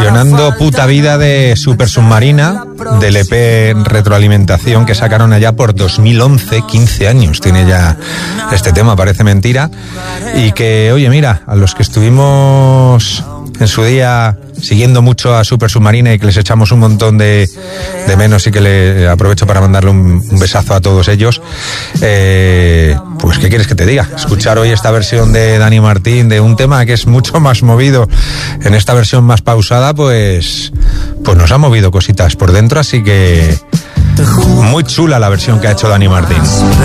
versionando Puta Vida de Super Submarina, del EP Retroalimentación que sacaron allá por 2011, 15 años tiene ya este tema, parece mentira, y que, oye, mira, a los que estuvimos en su día siguiendo mucho a Super Submarina y que les echamos un montón de menos, y que le aprovecho para mandarle un besazo a todos ellos, pues ¿qué quieres que te diga? Escuchar hoy esta versión de Dani Martín de un tema que es mucho más movido, en esta versión más pausada, pues nos ha movido cositas por dentro, así que muy chula la versión que ha hecho Dani Martín.